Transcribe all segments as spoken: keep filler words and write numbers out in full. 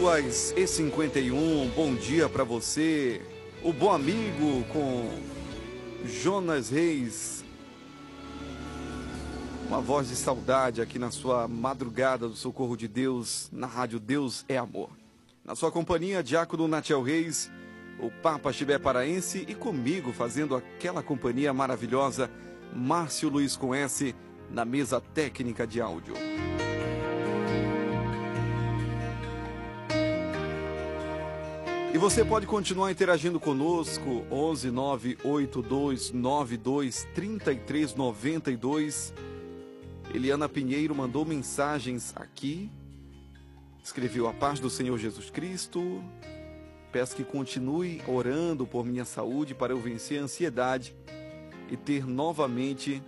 às e cinquenta e um, bom dia para você, o bom amigo com Jonas Reis. Uma voz de saudade aqui na sua madrugada do Socorro de Deus, na rádio Deus é Amor. Na sua companhia, Diácono Natiel Reis, o Papa Chibé Paraense e comigo fazendo aquela companhia maravilhosa, Márcio Luiz com S, na mesa técnica de áudio. E você pode continuar interagindo conosco, onze nove oito dois nove dois três três nove dois. Eliana Pinheiro mandou mensagens aqui, escreveu: a paz do Senhor Jesus Cristo, peço que continue orando por minha saúde para eu vencer a ansiedade e ter novamente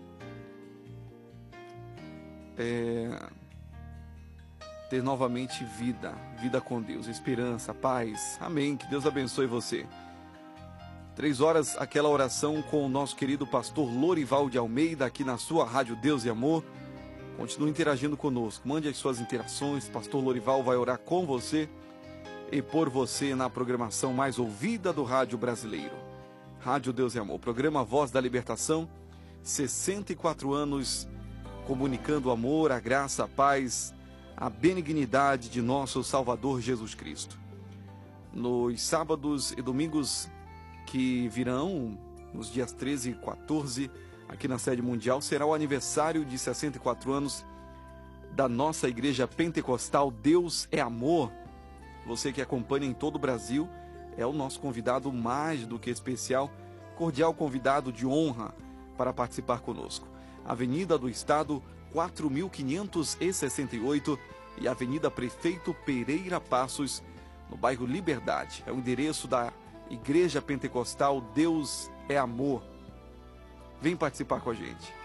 é, ter novamente vida, vida com Deus, esperança, paz, amém, que Deus abençoe você. Três horas, aquela oração com o nosso querido pastor Lorival de Almeida, aqui na sua rádio Deus e Amor. Continue interagindo conosco, mande as suas interações, pastor Lorival vai orar com você e por você na programação mais ouvida do rádio brasileiro. Rádio Deus e Amor, programa Voz da Libertação, sessenta e quatro anos comunicando o amor, a graça, a paz, a benignidade de nosso Salvador Jesus Cristo. Nos sábados e domingos que virão, nos dias treze e quatorze, aqui na sede mundial, será o aniversário de sessenta e quatro anos da nossa igreja pentecostal Deus é Amor. Você que acompanha em todo o Brasil é o nosso convidado mais do que especial, cordial convidado de honra para participar conosco. Avenida do Estado quatro mil quinhentos e sessenta e oito e Avenida Prefeito Pereira Passos, no bairro Liberdade. É o endereço da Igreja Pentecostal Deus é Amor. Vem participar com a gente.